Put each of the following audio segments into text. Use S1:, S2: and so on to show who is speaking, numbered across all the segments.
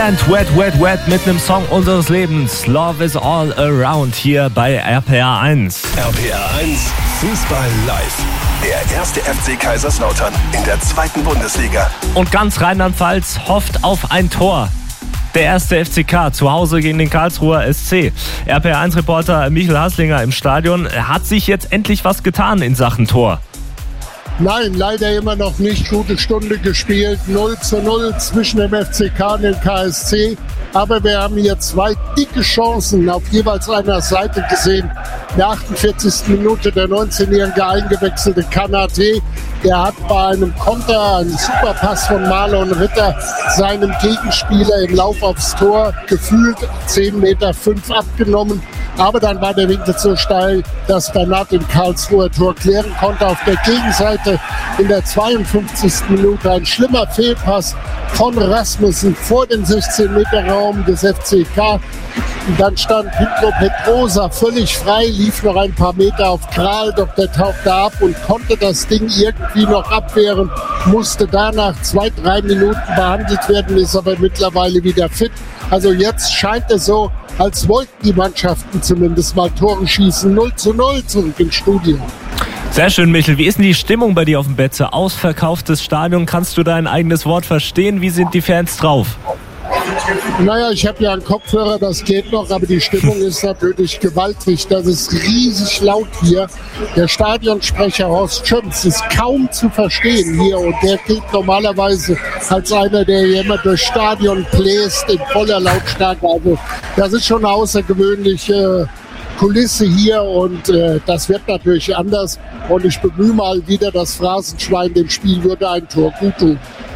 S1: And Wet, Wet, Wet mit einem Song unseres Lebens. Love is all around hier bei RPA 1.
S2: RPA 1, Fußball live. Der erste FC Kaiserslautern in der 2. Bundesliga.
S1: Und ganz Rheinland-Pfalz hofft auf ein Tor. Der erste FCK zu Hause gegen den Karlsruher SC. RPA 1-Reporter Michael Haslinger im Stadion. Hat sich jetzt endlich was getan in Sachen Tor?
S3: Nein, leider immer noch nicht. Gute Stunde gespielt. 0:0 zwischen dem FCK und dem KSC. Aber wir haben hier 2 dicke Chancen auf jeweils einer Seite gesehen. In der 48. Minute der 19-jährige eingewechselte Kanate. Der hat bei einem Konter, einen Superpass von Marlon Ritter, seinem Gegenspieler im Lauf aufs Tor gefühlt 10,5 Meter abgenommen. Aber dann war der Winkel so steil, dass Bernat im Karlsruher Tor klären konnte. Auf der Gegenseite in der 52. Minute ein schlimmer Fehlpass von Rasmussen vor den 16-Meter-Raum des FCK. Und dann stand Pedro Pedrosa völlig frei, lief noch ein paar Meter auf Kral, doch der tauchte ab und konnte das Ding irgendwie noch abwehren, musste danach 2-3 Minuten behandelt werden, ist aber mittlerweile wieder fit. Also jetzt scheint es so, als wollten die Mannschaften zumindest mal Tore schießen. 0:0 zurück ins Studio.
S1: Sehr schön, Michel. Wie ist denn die Stimmung bei dir auf dem Betze? Ausverkauftes Stadion. Kannst du dein eigenes Wort verstehen? Wie sind die Fans drauf?
S3: Naja, ich habe ja einen Kopfhörer, das geht noch, aber die Stimmung ist natürlich gewaltig. Das ist riesig laut hier. Der Stadionsprecher Horst Schöms ist kaum zu verstehen hier und der gilt normalerweise als einer, der hier immer durchs Stadion bläst in voller Lautstärke. Also das ist schon eine außergewöhnliche Kulisse hier und das wird natürlich anders. Und ich bemühe mal wieder das Phrasenschwein, dem Spiel würde ein Tor gut tun.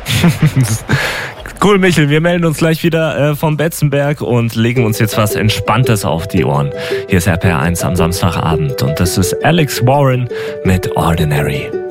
S1: Cool, Michel. Wir melden uns gleich wieder vom Betzenberg und legen uns jetzt was Entspanntes auf die Ohren. Hier ist RPA 1 am Samstagabend und das ist Alex Warren mit Ordinary.